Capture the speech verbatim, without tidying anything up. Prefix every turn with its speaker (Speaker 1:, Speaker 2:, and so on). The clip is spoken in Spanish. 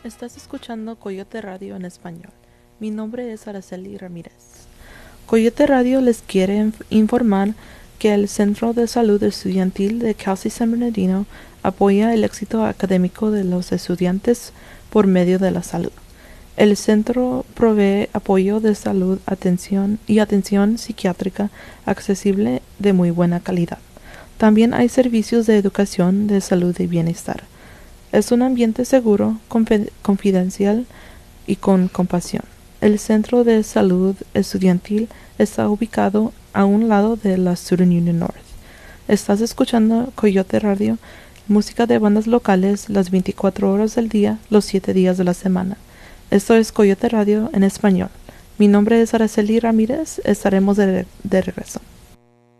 Speaker 1: Estás escuchando Coyote Radio en español. Mi nombre es Araceli Ramírez. Coyote Radio les quiere inf- informar que el Centro de Salud Estudiantil de Kelsey San Bernardino apoya el éxito académico de los estudiantes por medio de la salud. El centro provee apoyo de salud, atención y atención psiquiátrica accesible de muy buena calidad. También hay servicios de educación, de salud y bienestar. Es un ambiente seguro, confidencial y con compasión. El Centro de Salud Estudiantil está ubicado a un lado de la Student Union North. Estás escuchando Coyote Radio, música de bandas locales las veinticuatro horas del día, los siete días de la semana. Esto es Coyote Radio en español. Mi nombre es Araceli Ramírez. Estaremos de, de regreso.